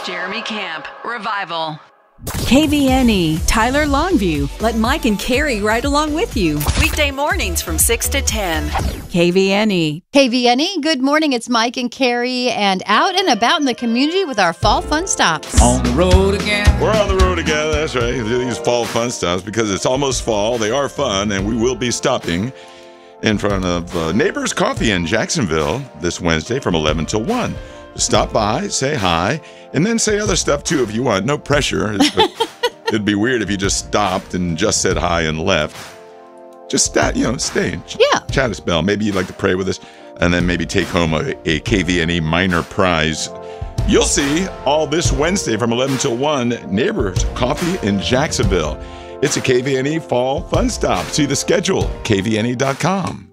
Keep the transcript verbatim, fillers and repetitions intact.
Jeremy Camp, Revival. K V N E, Tyler Longview. Let Mike and Carrie ride along with you. Weekday mornings from six to ten. K V N E. K V N E, good morning. It's Mike and Carrie, and out and about in the community with our fall fun stops. On the road again. We're on the road again, that's right. These fall fun stops because it's almost fall. They are fun, and we will be stopping in front of uh, Neighbors Coffee in Jacksonville this Wednesday from eleven till one. Stop by, say hi, and then say other stuff too if you want. No pressure. It'd be weird if you just stopped and just said hi and left. Just stay, you know, stay and ch- Yeah. chat a spell. Maybe you'd like to pray with us and then maybe take home a, a K V N E minor prize. You'll see all this Wednesday from eleven till one, Neighbors Coffee in Jacksonville. It's a K V N E Fall Fun Stop. See the schedule, K V N E dot com.